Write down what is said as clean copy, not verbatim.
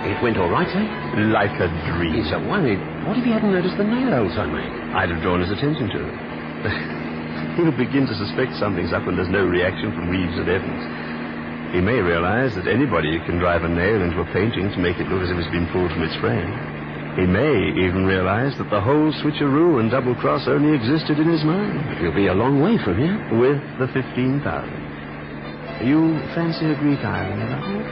It went all right, eh? Like a dream. He's so worried. What if he hadn't noticed the nail holes I made? I'd have drawn his attention to it. He'll begin to suspect something's up when there's no reaction from Reeves and Evans. He may realize that anybody can drive a nail into a painting to make it look as if it's been pulled from its frame. He may even realize that the whole switcheroo and double cross only existed in his mind. He'll be a long way from here. With the 15,000. You fancy a Greek island,